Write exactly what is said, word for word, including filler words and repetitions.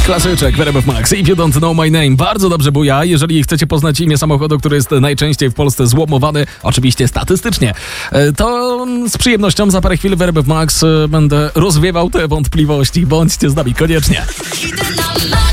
Klasyczek w R M F Max. If you don't know my name. Bardzo dobrze buja. Jeżeli chcecie poznać imię samochodu, który jest najczęściej w Polsce złomowany, oczywiście statystycznie, to z przyjemnością za parę chwil w R M F Max będę rozwiewał te wątpliwości. Bądźcie z nami koniecznie.